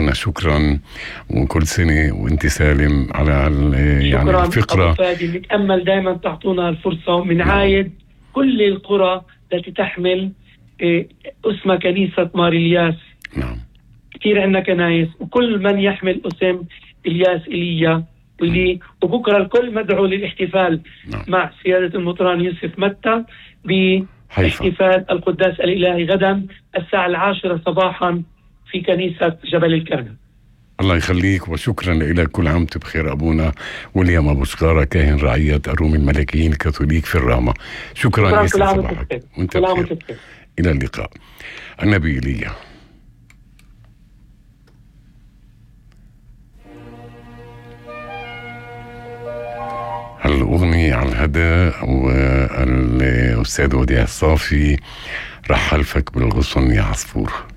أبونا شكرا، وكل سنة وانت سالم على يعني شكرا الفقرة. أبو فادي، نتأمل دائما تعطونا الفرصة من عايد كل القرى التي تحمل اسم كنيسة مار إلياس. نعم. كثير عندنا كنايس، وكل من يحمل اسم إلياس إيليا وبكرة الكل مدعو للاحتفال مع سيادة المطران يوسف متى باحتفال القداس الإلهي غدا الساعة 10 صباحا في كنيسة جبل الكرنة. الله يخليك وشكرا لك. كل عام وانت بخير أبونا ويليام أبو شقارة، كاهن رعية الروم الملكيين الكاثوليك في الرامة. شكرا. يسعد صباحك وانت بخير. إلى اللقاء. النبي إيليا. الأغنية على الهدى، والأستاذ وديع الصافي رح حلفك بالغصن يا عصفور.